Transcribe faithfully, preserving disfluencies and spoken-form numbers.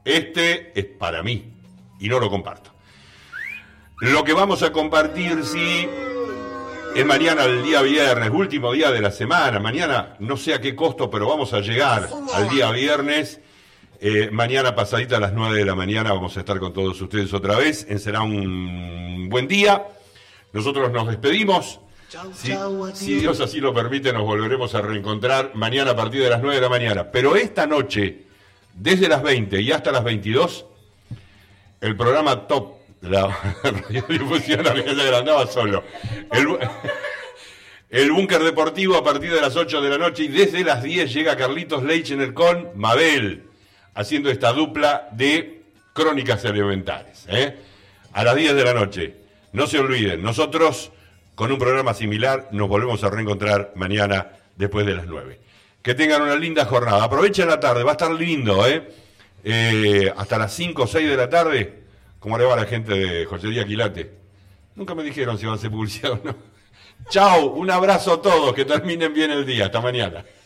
Este es para mí y no lo comparto. Lo que vamos a compartir, sí, es mañana, el día viernes, último día de la semana. Mañana, no sé a qué costo, pero vamos a llegar al día viernes. Eh, mañana pasadita a las nueve de la mañana vamos a estar con todos ustedes otra vez. Será un buen día. Nosotros nos despedimos. Si, si Dios así lo permite, nos volveremos a reencontrar mañana a partir de las nueve de la mañana. Pero esta noche, desde las veinte y hasta las veintidós, el programa Top de la radiodifusión argentina andaba solo. El, el Búnker Deportivo a partir de las ocho de la noche, y desde las diez llega Carlitos Leichner con Mabel, haciendo esta dupla de crónicas elementales. ¿eh? A las diez de la noche. No se olviden, nosotros con un programa similar nos volvemos a reencontrar mañana después de las nueve. Que tengan una linda jornada. Aprovechen la tarde, va a estar lindo, ¿eh? eh hasta las cinco o seis de la tarde. ¿Cómo le va a la gente de Joyería Quilate? Nunca me dijeron si van a hacer publicidad o no. Chau, un abrazo a todos, que terminen bien el día. Hasta mañana.